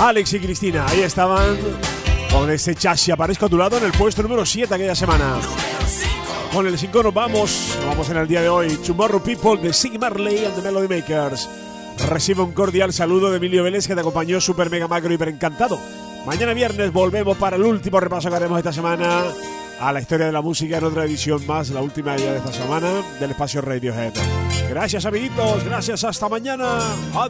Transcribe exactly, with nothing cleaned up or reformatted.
Alex y Cristina, ahí estaban con ese chasis. Aparezco a tu lado en el puesto número siete aquella semana. Con el cinco nos vamos, nos vamos en el día de hoy. Tomorrow People de Ziggy Marley and the Melody Makers. Recibe un cordial saludo de Emilio Vélez, que te acompañó super mega macro hiper encantado. Mañana viernes volvemos para el último repaso que haremos esta semana a la historia de la música en otra edición más, la última ya de esta semana del espacio Radiohead. Gracias, amiguitos, gracias, hasta mañana. Adiós.